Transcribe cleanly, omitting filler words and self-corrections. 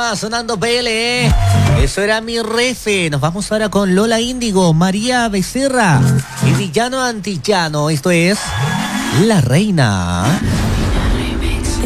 tema sonando PL. Eso era mi refe. Nos vamos ahora con Lola Índigo, María Becerra y Villano Antillano. Esto es La Reina.